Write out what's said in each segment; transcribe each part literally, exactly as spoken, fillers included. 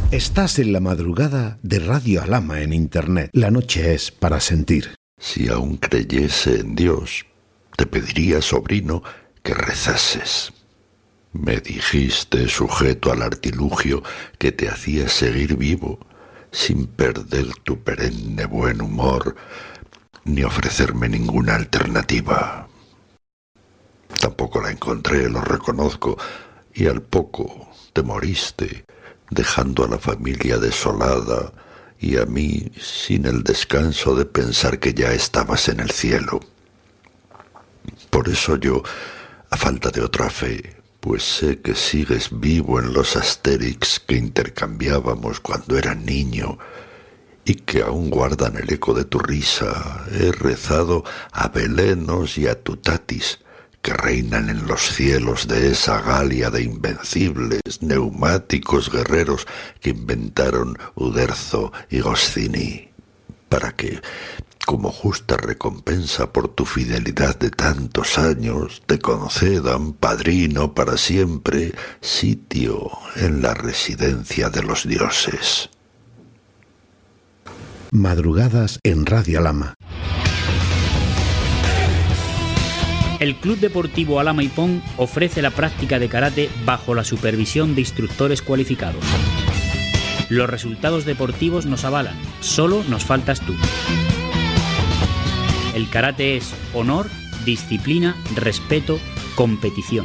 Estás en la madrugada de Radio Alhama en Internet. La noche es para sentir. Si aún creyese en Dios, te pediría, sobrino, que rezases. Me dijiste, sujeto al artilugio que te hacía seguir vivo, sin perder tu perenne buen humor, ni ofrecerme ninguna alternativa. Tampoco la encontré, lo reconozco, y al poco te moriste, dejando a la familia desolada y a mí sin el descanso de pensar que ya estabas en el cielo. Por eso yo, a falta de otra fe, pues sé que sigues vivo en los Astérix que intercambiábamos cuando era niño y que aún guardan el eco de tu risa, he rezado a Belenos y a Tutatis, que reinan en los cielos de esa Galia de invencibles, neumáticos guerreros que inventaron Uderzo y Goscinny, para que, como justa recompensa por tu fidelidad de tantos años, te concedan, padrino para siempre, sitio en la residencia de los dioses. Madrugadas en Radio Alhama. El Club Deportivo Alhama Ipón ofrece la práctica de karate bajo la supervisión de instructores cualificados. Los resultados deportivos nos avalan, solo nos faltas tú. El karate es honor, disciplina, respeto, competición.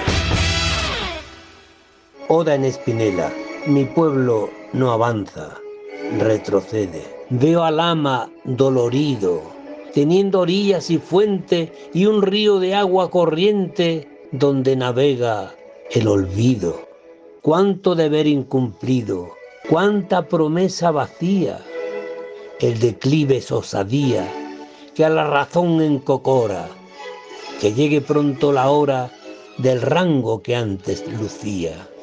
Oda en Espinela. Mi pueblo no avanza, retrocede. Veo al Alhama dolorido, teniendo orillas y fuente y un río de agua corriente donde navega el olvido. Cuánto deber incumplido, cuánta promesa vacía. El declive es osadía que a la razón encocora. Que llegue pronto la hora del rango que antes lucía.